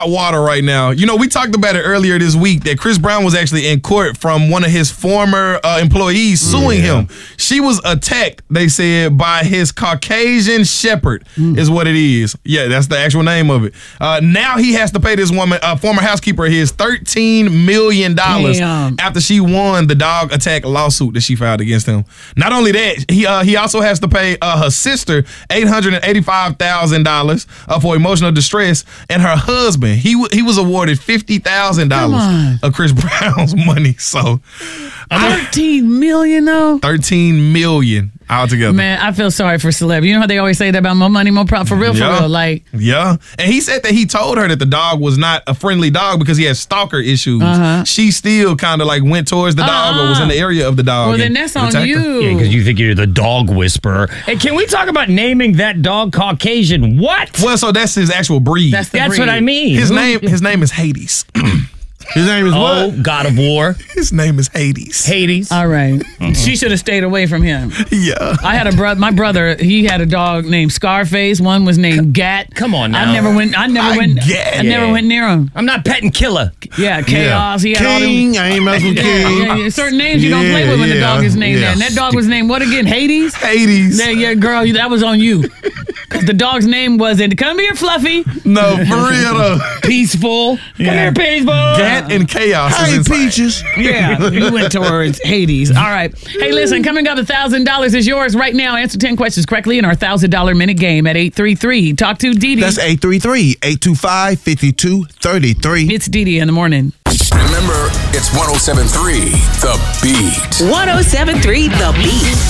water right now. You know, we talked about it earlier this week that Chris Brown was actually in court from one of his former employees suing him. She was attacked, they said, by his Caucasian shepherd is what it is. Yeah, that's the actual name of it. Now he has to pay this woman, former housekeeper, his $13 million after she won the dog attack lawsuit that she filed against him. Not only that, he also has to pay her sister $885,000 for emotional distress, and her husband, he was awarded $50,000 of Chris Brown's money. So $13 million though. $13 million altogether. Man, I feel sorry for celeb. You know how they always say that about more money, more profit. For real, like. Yeah. And he said that he told her that the dog was not a friendly dog because he had stalker issues. She still kind of like went towards the dog or was in the area of the dog. Well, then that's on you. Yeah, because you think you're the dog whisperer. Hey, can we talk about naming that dog Caucasian? What? Well, so that's his actual breed. That's what I mean. His name is Hades. His name is what? Oh, God of War. His name is Hades. Hades. All right. She should have stayed away from him. Yeah. I had my brother, he had a dog named Scarface. One was named Gat. Come on now. I never went near him. I'm not petting Killer. Yeah, Chaos. He had King. I ain't messing with King. Yeah. Certain names you don't play with when the dog is named that. And that dog was named what again? Hades? Hades. Yeah, girl, that was on you. Because the dog's name wasn't, come here, Fluffy. No, for real though. Peaceful. Come here, Peaceful. Gat and Chaos. Hey, Peaches. Yeah, you went towards Hades. All right. Hey, listen, coming up, $1,000 is yours right now. Answer 10 questions correctly in our $1,000 minute game at 833. Talk to Dee Dee. That's 833-825-5233. It's Dee Dee in the morning. Remember, it's 107.3 The Beat. 107.3 The Beat.